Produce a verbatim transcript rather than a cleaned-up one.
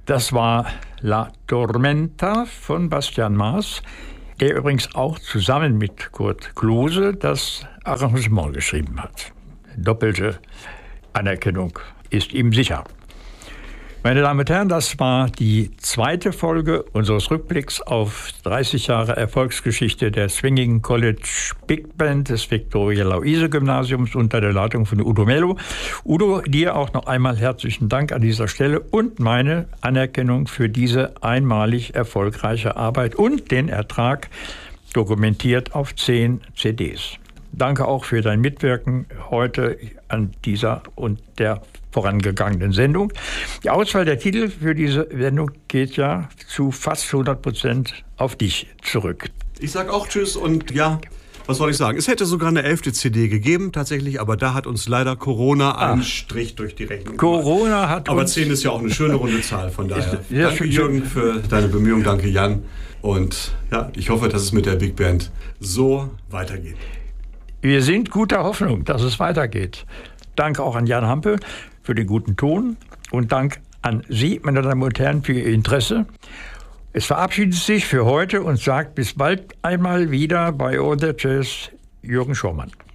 Das war La Tormenta von Bastian Maas, der übrigens auch zusammen mit Kurt Klose das Arrangement geschrieben hat. Doppelte Anerkennung ist ihm sicher. Meine Damen und Herren, das war die zweite Folge unseres Rückblicks auf dreißig Jahre Erfolgsgeschichte der Swinging College Big Band des Viktoria-Luise-Gymnasiums unter der Leitung von Udo Mello. Udo, dir auch noch einmal herzlichen Dank an dieser Stelle und meine Anerkennung für diese einmalig erfolgreiche Arbeit und den Ertrag dokumentiert auf zehn C Ds. Danke auch für dein Mitwirken heute an dieser und der vorangegangenen Sendung. Die Auswahl der Titel für diese Sendung geht ja zu fast hundert Prozent auf dich zurück. Ich sage auch Tschüss und ja, was soll ich sagen? Es hätte sogar eine elfte C D gegeben tatsächlich, aber da hat uns leider Corona einen Ach. Strich durch die Rechnung gemacht. Corona hat Aber uns zehn ist ja auch eine schöne runde Zahl, von daher. Ja, danke Jürgen für deine Bemühungen, danke Jan und ja, ich hoffe, dass es mit der Big Band so weitergeht. Wir sind guter Hoffnung, dass es weitergeht. Danke auch an Jan Hampe für den guten Ton und Dank an Sie, meine Damen und Herren, für Ihr Interesse. Es verabschiedet sich für heute und sagt bis bald einmal wieder bei All That Jazz Jürgen Schormann.